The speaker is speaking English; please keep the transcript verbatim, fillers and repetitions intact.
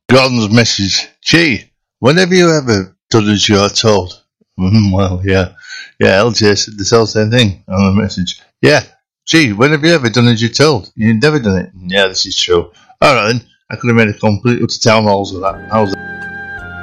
Gordon's message. Gee, when have you ever done as you're told? Mm, well, yeah. Yeah, L J said the same thing on the message. Yeah. Gee, when have you ever done as you're told? You've never done it. Yeah, this is true. Alright then. I could have made a complete utter town halls of that. How's that?